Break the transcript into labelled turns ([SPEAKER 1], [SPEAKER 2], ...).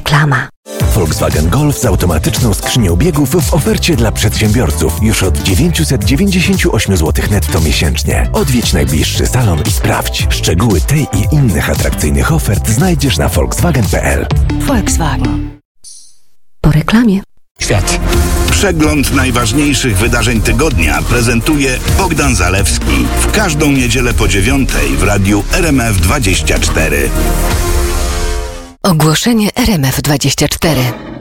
[SPEAKER 1] Reklama.
[SPEAKER 2] Volkswagen Golf z automatyczną skrzynią biegów w ofercie dla przedsiębiorców już od 998 zł netto miesięcznie. Odwiedź najbliższy salon i sprawdź. Szczegóły tej i innych atrakcyjnych ofert znajdziesz na volkswagen.pl.
[SPEAKER 1] Volkswagen. Po reklamie.
[SPEAKER 3] Świat.
[SPEAKER 4] Przegląd najważniejszych wydarzeń tygodnia prezentuje Bogdan Zalewski. W każdą niedzielę po 9:00 w radiu RMF24.
[SPEAKER 1] Ogłoszenie RMF24.